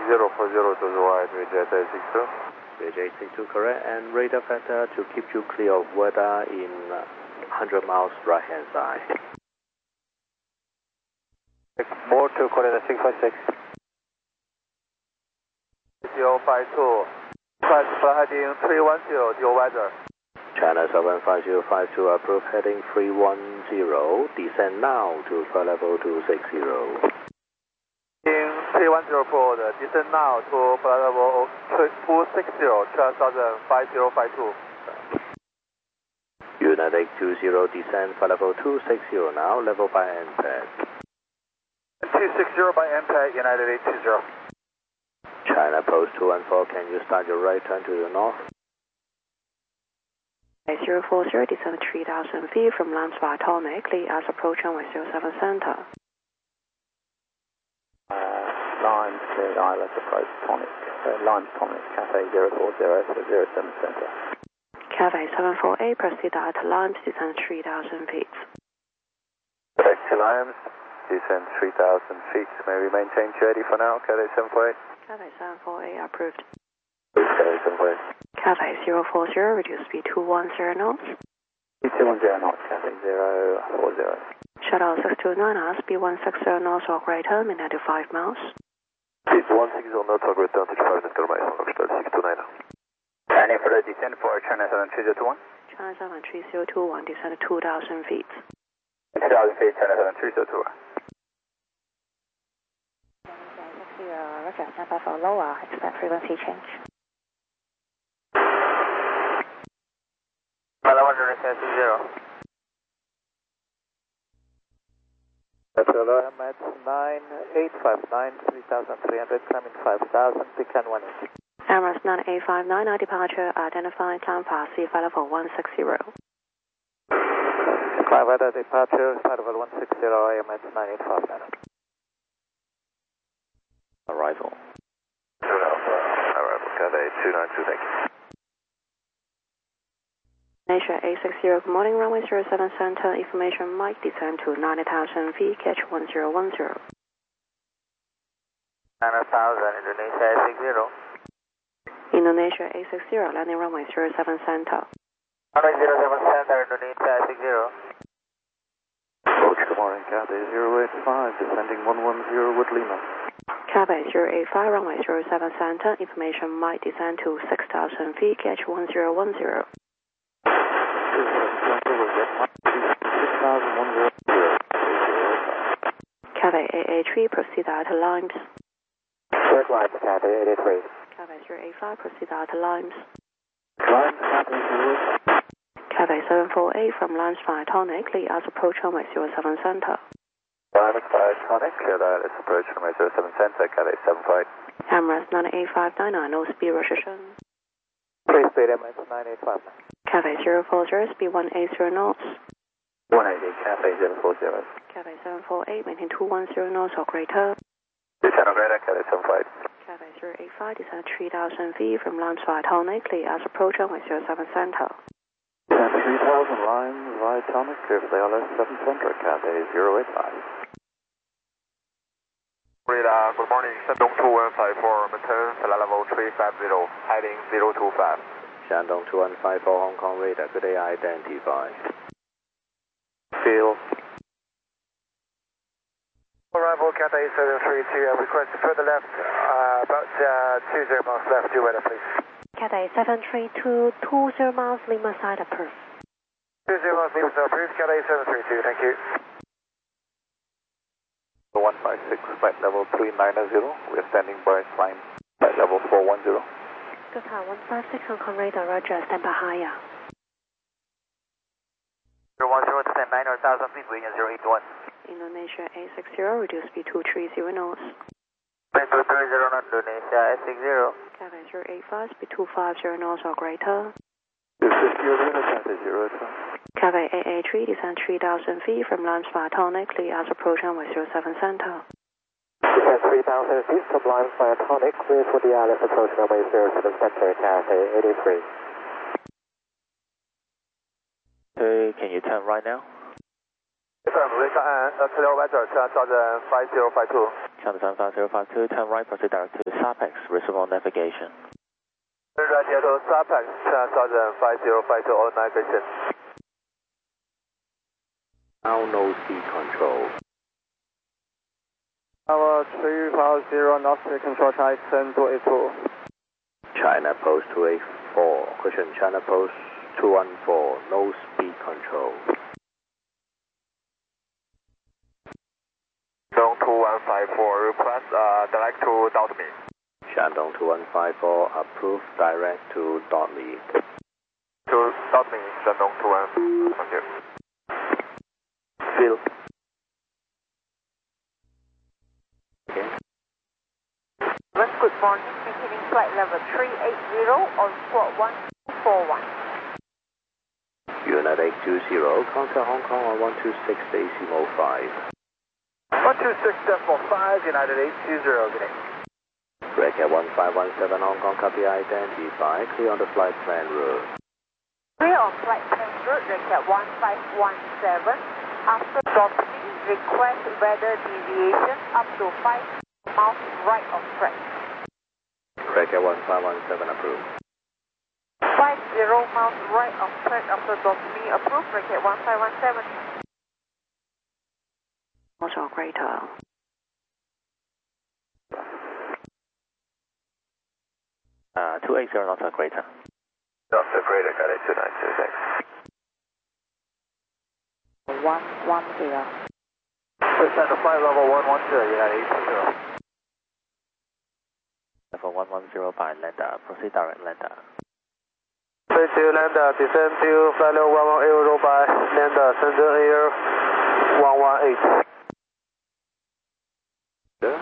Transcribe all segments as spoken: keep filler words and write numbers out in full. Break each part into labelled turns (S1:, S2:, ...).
S1: zero four zero to the right, Vietjet eight six two.
S2: Vietjet eight six two correct, and radar factor to keep you clear of weather in uh, one hundred miles right hand side.
S1: More to coordinate six five six. zero five two. Flight heading three one zero, your weather.
S2: China seven five zero five two, approve heading three one zero, descend now to flight level two six zero.
S1: In three one zero forward, descend now to flight level two six zero, twelve thousand five zero five two.
S2: United two zero, descend flight level two six zero now, level by M PAD.
S1: two six zero by M PAD, United eight two zero.
S2: China post two one four, can you start your right turn to the north?
S3: zero four zero, descend three thousand feet from Lambs Tonic, Lee as approach runway zero seven center.
S4: Uh, Lines, cleared Islet approach Tonic, uh, Lines Tonic, Cafe zero four zero to zero seven center.
S3: Cafe seven four eight, proceed at Lambs, descend three thousand feet.
S1: Back to Limes, descend three thousand feet. May we maintain Q eighty for now, Cafe seven four eight?
S3: Cafe seven four eight, approved.
S1: Cafe seven four eight.
S3: Cafe zero four zero, reduce speed two one zero knots.
S4: two one zero knots, Cafe zero four zero.
S3: Shuttle six two nine, speed one six zero knots or greater, minute to five miles.
S1: Speed one six zero knots or greater, to five meter miles, six two nine.
S4: Any further descent for China seven three zero two one?
S3: China seven three zero two one, descend two thousand feet.
S4: two thousand feet, China seven three zero two one.
S3: Roger, stand by for lower, expect frequency change.
S1: six zero. Hello, M H nine eight five nine, three thousand three hundred, climbing five thousand, decline one inch.
S3: Emirates nine eight five nine, our departure, identify climb path, C flight level one six zero.
S1: Climb weather departure, flight level one six zero, M H nine eight five nine.
S2: Arrival.
S1: Arrival, Cathay two nine two, thank you.
S3: Asia eight six zero, good morning, runway zero seven center, information Mike, descend to ninety thousand feet, catch one zero one zero.
S1: ninety thousand, Indonesia eight six zero.
S3: Indonesia eight six zero, landing runway zero seven center.
S1: Runway zero seven center, Indonesia eight six zero. Approach, good morning, Cathay zero eight five, descending one one zero with Lima.
S3: Cathay zero eight five, runway zero seven center, information Mike, descend to six thousand feet, catch one zero one zero. Cathay eight eight three, proceed out to Limes.
S4: Third line, Cathay eight eight three.
S3: Cathay zero eight five, proceed out to Limes.
S4: Limes, Cathay zero.
S3: Cathay seven four eight from Limes Tonic, Lee as approach runway zero seven center.
S1: Limes Tonic, clear that, let's approach runway zero seven center, Cathay seven four eight.
S3: Emirates nine eight five nine, no speed restriction.
S1: Free speed, Emirates nine eight five nine.
S3: Cathay zero four zero, speed one eight zero knots.
S4: one eighty, Cathay zero four zero.
S3: Cathay seven four eight, maintain two one zero knots or greater.
S1: Descend or greater, Cathay seven four eight.
S3: Cathay zero eight five, descend three thousand feet from Limes Tonic, Lee as approach runway zero seven center.
S1: Descend three thousand, Limes Tonic, clear for the L S seven center, Cathay zero eight five. Radar, good morning, Shandong two one five four, maintain flight level three five zero, heading zero two five.
S2: Shandong two one five four, Hong Kong radar, good day, identify.
S1: Field. Arrival, Cathay seven three two, uh, request further left, uh, about uh, two zero miles left, due weather please.
S3: Cathay seven three two, two zero miles, Lima side approved.
S1: two zero miles, Lima side approved, Cathay seven three two, thank you. one five six, flight level three nine zero, we are standing by climb, flight level four one zero.
S3: Good car, one five six Hong Kong radar, roger, stand by higher.
S1: zero one zero, descend nine thousand feet, wind zero eight one.
S3: Indonesia eight six zero, reduce speed two three zero knots.
S1: Wind two three zero, Indonesia eight six zero.
S3: Cathay zero eight five, speed two five zero knots or greater.
S1: two six zero, Cathay zero eight five.
S3: Cathay eight eight three, descend three thousand feet from Limes Tonic, Lee as approach runway zero seven center.
S4: Descend three thousand feet from Limes Tonic, clear for the L S approach runway zero seven center, Cathay eight eight three.
S2: Hey, can you turn right now?
S1: Confirm, we got uh, clear weather, two thousand five zero five two.
S2: Channel seven five zero five two, turn right, proceed direct to SAPEX, reservoir navigation.
S1: Right here to SAPEX, two thousand five zero five two, all navigation.
S2: Now no speed control.
S4: Tower three five zero, north speed control, China ten two eight two.
S2: China Post two eight four, question China Post two one four, no speed control.
S1: Dong two one five four, request uh, direct to dot me.
S2: Shandong two one five four, approved direct to dot me.
S1: To dot me, Shandong two one, thank you.
S2: Phil. Okay.
S5: Good morning, maintaining flight level three eight zero on squawk one two four one.
S2: Unit eight two zero, contact Hong Kong on one two six decimal five.
S1: one two six decimal five, United eight two zero, good day.
S2: Break at one five one seven Hong Kong, copy identify, clear on the flight plan route.
S5: Clear on flight plan route, break at one five one seven. After dropping, request weather deviation up to five miles right of track.
S2: Break at one five one seven, approved.
S5: five zero miles right of track after dropping, approved, break at one five one seven.
S3: Also greater.
S2: Uh, two eight zero, not a greater.
S1: Not the greater, got it, two nine two, thanks.
S5: one one zero.
S1: Descend to flight level one one zero, United eight two zero.
S2: Level one one zero by lander, proceed direct lander.
S1: three two lander, descend to flight level one one zero by lander, Shenzhen Air one one eight.
S2: Yeah.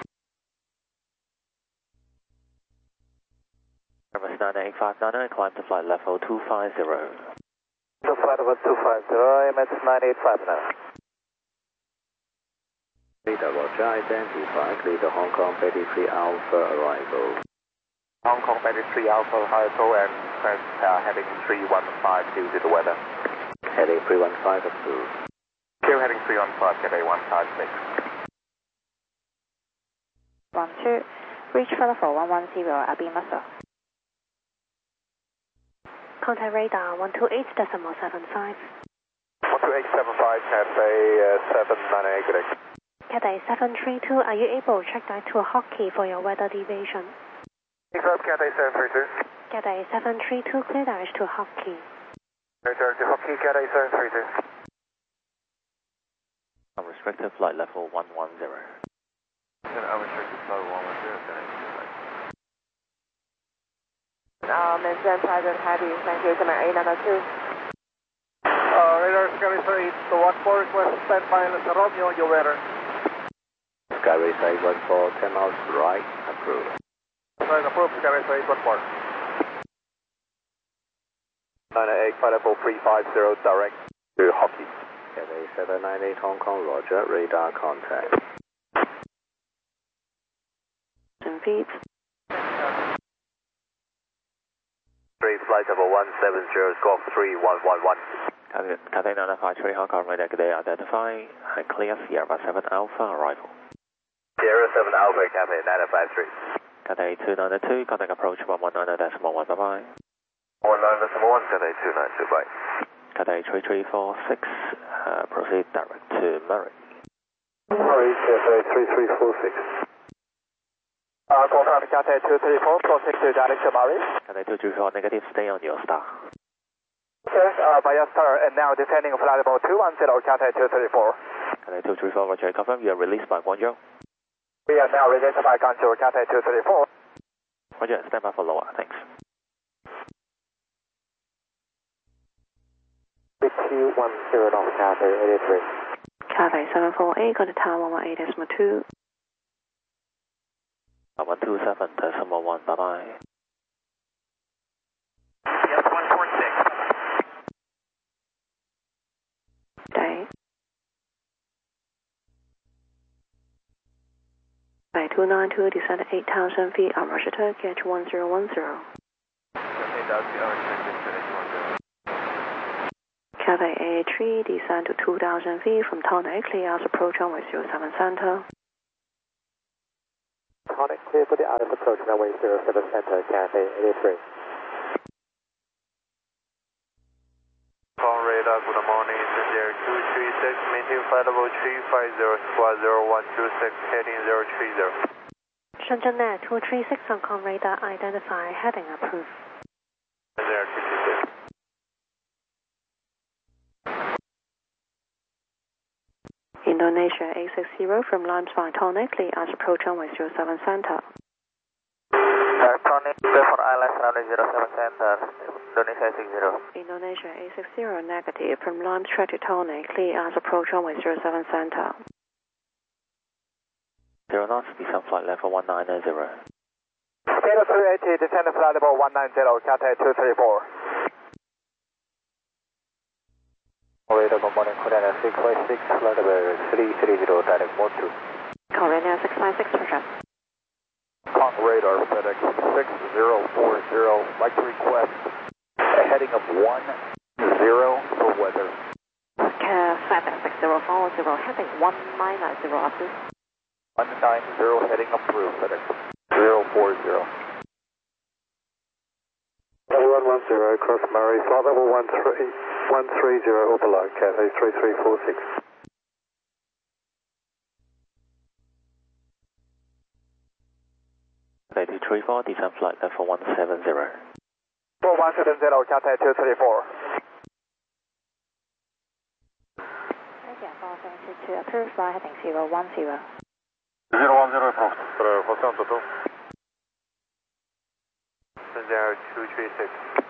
S2: Airbus nine eight five nine nine, climb to flight level two five zero.
S1: To flight level two five zero, M S nine eight five nine.
S2: Radar Roger, identify, clear the Hong Kong thirty-three Alpha arrival.
S1: Hong Kong thirty-three Alpha arrival and press uh, heading three one five due to the weather.
S2: Heading three one five approved.
S1: Still heading three one five, get a one five six.
S5: one two, reach flight level one one zero, Abimasu.
S3: Contact radar one two eight decimal seven five.
S1: one two eight seven five, Cathay seven nine eight, good day.
S3: Cathay seven three two, are you able to check that to Hockey for your weather deviation?
S1: Confirm Cathay seven three two.
S3: Cathay seven three two, clear direct to Hockey.
S1: Return to Hockey, Cathay seven three two.
S2: Unrestricted flight level one one zero.
S1: Unrestricted flight one one zero,
S5: Uh, maintain private heading, thank you, Command eight nine two.
S1: Uh, radar Skyracer eight one four, request stand by Alpha Romeo, your weather.
S2: Skyracer eight one four, ten miles right, approved.
S1: Right, approved, Skyracer eight one four. nine eight, flight level three five zero, direct to Hockey.
S2: Cathay seven nine eight Hong Kong, roger, radar contact.
S3: Ten feet.
S1: three, flight level one seven zero, squawk three one one one.
S2: Cathay nine five three Hong Kong, radar, good day, identify, and clear Sierra seven Alpha arrival.
S1: Sierra seven Alpha, Cathay nine five three.
S2: Cathay two nine two, contact approach one one nine decimal one, bye bye.
S1: one nine decimal one, Cathay two nine two, bye.
S2: Cathay three three four six, uh, proceed direct to Murray.
S1: Murray, Cathay three three four six. Uh, confirm Cathay two three four, proceed to direct to Murray.
S2: Cathay two three four, negative, stay on your star.
S1: Okay, uh, by your star, and now descending flight level two one zero, Cathay two three four.
S2: Cathay two three four, roger, confirm you are released by Guangzhou.
S1: We are now released by Guangzhou, Cathay two three four.
S2: Roger, stand by for lower, thanks.
S4: two one zero, North Cathay eighty-three.
S3: Cathay seven four eight, go to tower one one eight decimal two.
S2: one two seven decimal one, bye bye.
S1: Yes, one four six.
S3: Day. By two nine two, descend eight thousand feet, on Rochester, catch one zero one zero. Cathay A A three, descend to two thousand feet from Tonic, clear as approach runway zero seven center.
S4: Tonic, clear for the Alice approach runway zero seven center, Cathay A A three.
S1: Con radar, good morning, India two three six, maintain flight level three five zero, squad zero one two six, heading zero three zero.
S3: Shenzhen Net two three six on com radar, identify, heading approved.
S1: zero two two six.
S3: Indonesia eight six zero from Lime Spine Tonic, clear as approach runway zero seven center.
S1: Tonic, clear for I L S runway zero seven center, Indonesia eight six zero.
S3: Indonesia eight six zero negative from Lime Straight to Tonic, clear as approach runway zero seven center.
S2: zero knots, descend flight level one nine zero.
S4: Kilo three eighty, descend flight level one nine zero, Cathay two three four. Radar, good morning, Korean six five six, flight level three three zero, direct mode two.
S3: Korean six five six, Roger.
S4: Con radar, FedEx six zero four zero, like to request a heading of one zero for weather.
S3: FedEx six zero four zero, heading one nine nine zero, approved.
S4: one nine zero, heading approved, FedEx zero four zero. one one zero, cross Murray, flight level one three one three zero, overload, Cathay three three four six.
S2: Lady three four, descend flight level one seven zero.
S4: four one seven zero, Cathay two three four.
S3: four seven two two, approved, fly heading zero one zero.
S1: zero one zero, approved. For Hotel Toto. zero two three six.